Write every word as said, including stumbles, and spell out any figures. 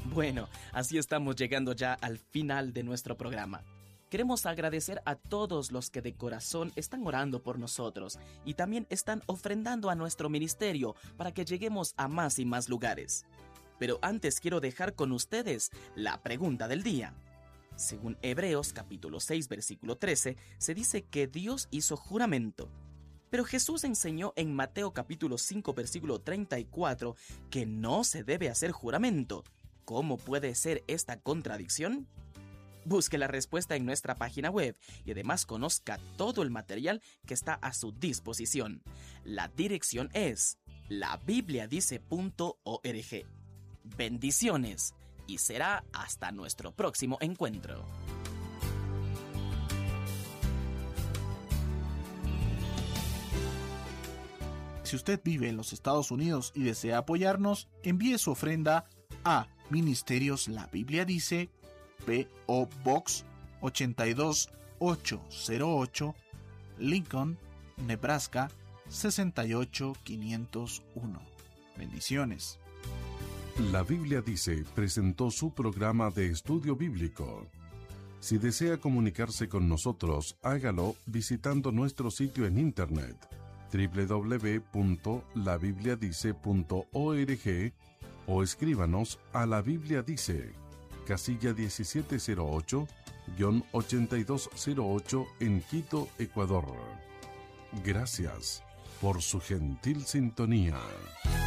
Bueno, así estamos llegando ya al final de nuestro programa. Queremos agradecer a todos los que de corazón están orando por nosotros y también están ofrendando a nuestro ministerio para que lleguemos a más y más lugares. Pero antes quiero dejar con ustedes la pregunta del día. Según Hebreos capítulo seis versículo trece, se dice que Dios hizo juramento. Pero Jesús enseñó en Mateo capítulo cinco versículo treinta y cuatro que no se debe hacer juramento. ¿Cómo puede ser esta contradicción? Busque la respuesta en nuestra página web y además conozca todo el material que está a su disposición. La dirección es la biblia dice punto org. Bendiciones y será hasta nuestro próximo encuentro. Si usted vive en los Estados Unidos y desea apoyarnos, envíe su ofrenda a Ministerios La Biblia Dice, P O Box ochenta y dos mil ochocientos ocho, Lincoln, Nebraska sesenta y ocho mil quinientos uno. Bendiciones. La Biblia Dice presentó su programa de estudio bíblico. Si desea comunicarse con nosotros, hágalo visitando nuestro sitio en internet doble u doble u doble u punto la biblia dice punto org o escríbanos a La Biblia Dice, casilla diecisiete cero ocho, ochenta y dos cero ocho en Quito, Ecuador. Gracias por su gentil sintonía.